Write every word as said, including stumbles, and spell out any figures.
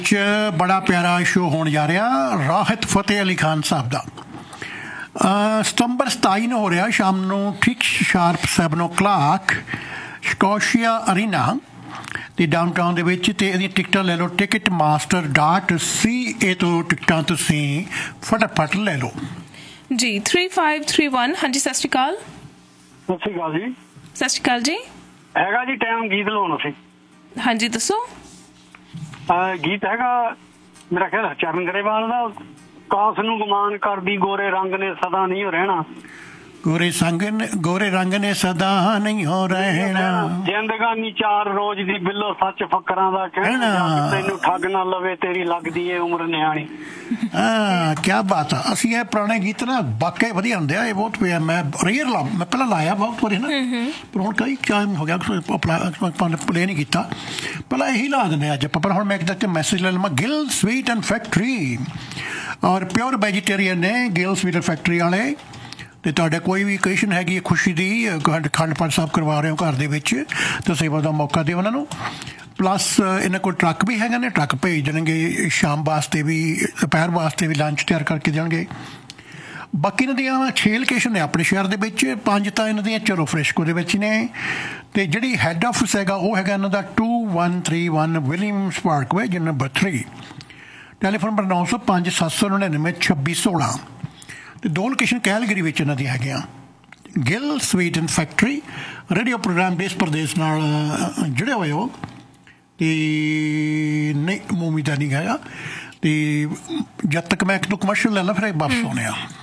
बड़ा प्यारा शो होने जा रहा राहत फतेह अली खान साहब का ਸਤੰਬਰ ਸਤਾਈ ਨੂੰ ਹੋ ਰਿਹਾ ਸ਼ਾਮ ਨੂੰ ਠੀਕ ਸ਼ਾਰਪ ਸੈਵਨ ਓ ਕਲਾਕ ਸਕੋਸ਼ੀਆ ਅਰੀਨਾ ਤੇ ਡਾਊਨਟਾਊਨ ਦੇ ਵਿੱਚ ਤੇ ਇਹਦੀਆਂ ਟਿਕਟਾਂ ਲੈ ਲਓ ਟਿਕਟ ਮਾਸਟਰ ਡਾਟ ਸੀ ਏ ਤੋਂ ਟਿਕਟਾਂ ਤੁਸੀਂ ਫਟਾਫਟ ਲੈ ਲਓ ਜੀ ਥ੍ਰੀ ਫਾਈਵ ਥ੍ਰੀ ਵਨ। ਹਾਂਜੀ ਸਤਿ ਸ਼੍ਰੀ ਅਕਾਲ। ਸਤਿ ਸ਼੍ਰੀ ਅਕਾਲ ਜੀ। ਸਤਿ ਸ਼੍ਰੀ ਅਕਾਲ ਜੀ। ਹੈਗਾ ਜੀ ਟਾਈਮ ਗੀਤ ਲਾਉਣਾ ਸੀ। ਹਾਂਜੀ ਦੱਸੋ। ਗੀਤ ਹੈਗਾ ਮੇਰਾ ਖਿਆਲ ਚਰਨ ਗਰੇਵਾਲ ਦਾ ਕਾਸ ਨੂੰ ਗੁਮਾਨ ਕਰਦੀ ਗੋਰੇ ਰੰਗ ਨੇ ਸਦਾ ਨਹੀਂ ਹੋ ਰਹਿਣਾ ਗੋਰੇ ਸੰਗ ਨੇ ਗੋਰੇ ਰੰਗ ਨੇ ਸਦਾ ਨਹੀਂ ਹੋ ਰਹਿਣਾ ਜ਼ਿੰਦਗਾਨੀ ਚਾਰ ਰੋਜ਼ ਦੀ ਬਿੱਲੋ ਸੱਚ ਫਕਰਾਂ ਦਾ ਕਹਿਣਾ ਤੈਨੂੰ ਠੱਗ ਨਾ ਲਵੇ ਤੇਰੀ ਲੱਗਦੀ ਏ ਉਮਰ ਨਿਆਣੀ। ਹਾਂ ਕਿਆ ਬਾਤ ਆ। ਅਸੀਂ ਇਹ ਪੁਰਾਣੇ ਗੀਤ ਨਾ ਵਾਕਈ ਵਧੀਆ ਹੁੰਦੇ ਆ। ਇਹ ਬਹੁਤ ਪਿਆ ਮੈਂ ਰੇਅਰ ਲਾ ਮੈਂ ਪਹਿਲਾਂ ਲਾਇਆ ਬਹੁਤ ਵਾਰੀ ਨਾ ਪਰ ਹੁਣ ਕਈ ਟਾਈਮ ਹੋ ਗਿਆ ਪਲੇ ਨਹੀਂ ਕੀਤਾ। ਪਹਿਲਾਂ ਇਹੀ ਲਾ ਦਿੰਦੇ ਅੱਜ ਆਪਾਂ ਪਰ ਹੁਣ ਮੈਂ ਇੱਕ ਮੈਸੇਜ ਲੈ ਲਵਾਂ ਗਿਲ ਸਵੀਟ ਐਂਡ ਫੈਕਟਰੀ ਔਰ ਪਿਓਰ ਵੈਜੀਟੇਰੀਅਨ ਨੇ ਗਿਲ ਸਵੀਟ ਐਂਡ ਫੈਕਟਰੀ ਵਾਲੇ ਅਤੇ ਤੁਹਾਡੇ ਕੋਈ ਵੀ ਓਕੇਸ਼ਨ ਹੈਗੀ ਹੈ ਖੁਸ਼ੀ ਦੀ ਖੰਡ ਖੰਡ ਪਾਠ ਸਾਹਿਬ ਕਰਵਾ ਰਹੇ ਹੋ ਘਰ ਦੇ ਵਿੱਚ ਤਾਂ ਸੇਵਾ ਦਾ ਮੌਕਾ ਦਿਓ ਉਹਨਾਂ ਨੂੰ। ਪਲੱਸ ਇਹਨਾਂ ਕੋਲ ਟਰੱਕ ਵੀ ਹੈਗੇ ਨੇ ਟਰੱਕ ਭੇਜ ਦੇਣਗੇ ਸ਼ਾਮ ਵਾਸਤੇ ਵੀ ਦੁਪਹਿਰ ਵਾਸਤੇ ਵੀ ਲੰਚ ਤਿਆਰ ਕਰਕੇ ਦੇਣਗੇ। ਬਾਕੀ ਇਹਨਾਂ ਦੀਆਂ ਛੇ ਲੋਕੇਸ਼ਨ ਨੇ ਆਪਣੇ ਸ਼ਹਿਰ ਦੇ ਵਿੱਚ ਪੰਜ ਤਾਂ ਇਹਨਾਂ ਦੀਆਂ ਚਲੋ ਫਰੈਸ਼ਕੋ ਦੇ ਵਿੱਚ ਨੇ ਅਤੇ ਜਿਹੜੀ ਹੈੱਡ ਆਫਿਸ ਹੈਗਾ ਉਹ ਹੈਗਾ ਇਹਨਾਂ ਦਾ to one three one Williams Parkway ਜੀ ਨੰਬਰ ਥ੍ਰੀ ਟੈਲੀਫੋਨ ਨੰਬਰ ਨੌ ਸੌ ਪੰਜ ਸੱਤ ਸੌ ਨੜਿਨਵੇਂ ਛੱਬੀ ਸੋਲਾਂ ਅਤੇ ਦੋ ਲੋਕੇਸ਼ਨ ਕੈਲਗਰੀ ਵਿੱਚ ਇਹਨਾਂ ਦੀਆਂ ਹੈਗੀਆਂ। Gill sweet and factory radio programme ਦੇਸ਼ ਪ੍ਰਦੇਸ਼ ਨਾਲ ਜੁੜੇ ਹੋਏ ਹੋ ਅਤੇ ਨਹੀਂ ਉਮੀਦ ਨਹੀਂ ਹੈਗਾ ਅਤੇ ਜਦ ਤੱਕ ਮੈਂ ਇੱਕ ਦੋ ਕਮਰਸ਼ੀਅਲ ਲੈ ਲਾ ਫਿਰ ਵਾਪਸ ਆਉਂਦੇ ਆ।